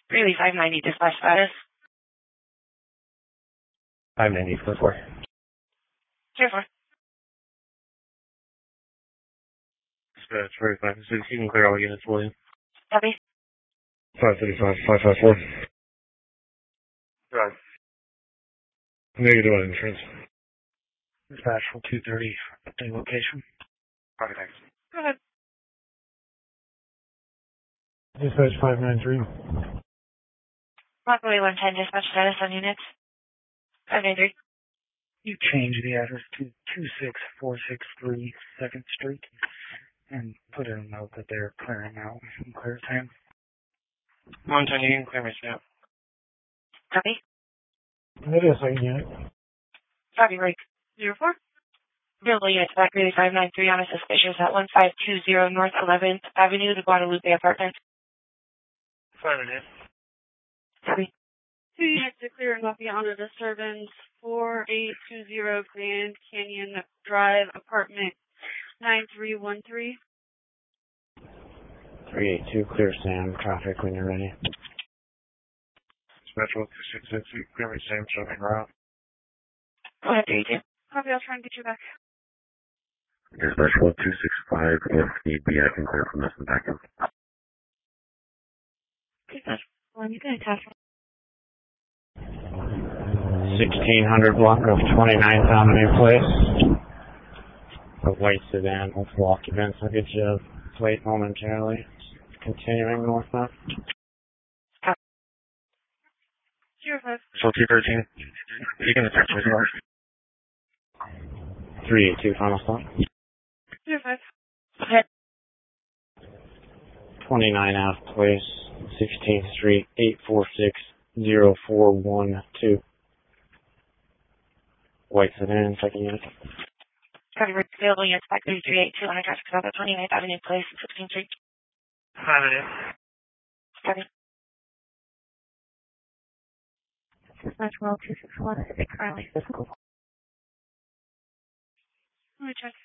Greeley 590, dispatch status. 590, clear for. Clear for. Dispatch 4516, you can clear all units, William. Copy. 535, 554. Drive. Negative on insurance. Dispatch from 230, same location. Copy, thanks. Go ahead. Dispatch 593. Rockaway 110, dispatch status on units. 593. You change the address to 26463 2nd Street and put in a note that they're clearing out in clear time. 110, you can clear me, snap. Copy. It is a unit. Copy, break. 04. Available units back Greeley 593 on a suspicious at 1520 North 11th Avenue, the Guadalupe Apartments. 5 minutes. Copy. 2 units are clearing off beyond a disturbance. 4820 Grand Canyon Drive, apartment 9313. 382, clear Sam. Traffic when you're ready. Dispatch 266, you can clear me, Sam, shopping route. Go ahead, 32. Copy, I'll try and get you back. Dispatch 265, if need be, I can clear from this and back in. Dispatch 1, you can attach. 1600 block of 29th Avenue Place. A white sedan, multiple occupants. I'll get you a plate momentarily. Continuing northbound. 05. So 213, you can attach me, sorry. 382, final stop. 05. Ahead. 29 Ave Place, 16th Street, 8460412. White sedan, second unit. Copy, break. Available units back 332 on a traffic stop at 29th Avenue Place, 16th Street. 5 minutes. Copy. Dispatch 261, currently physical. Let me check.